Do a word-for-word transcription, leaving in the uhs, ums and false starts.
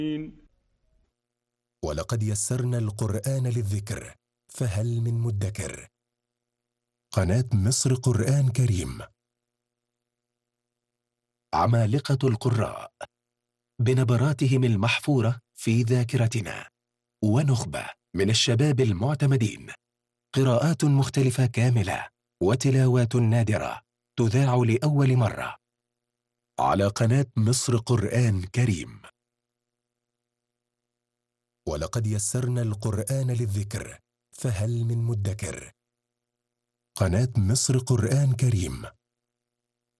ولقد يسرنا القرآن للذكر فهل من مدكر. قناة مصر قرآن كريم. عمالقة القراء بنبراتهم المحفورة في ذاكرتنا، ونخبة من الشباب المعتمدين، قراءات مختلفة كاملة وتلاوات نادرة تذاع لأول مرة على قناة مصر قرآن كريم. ولقد يسرنا القرآن للذكر فهل من مدكر. قناة مصر قرآن كريم.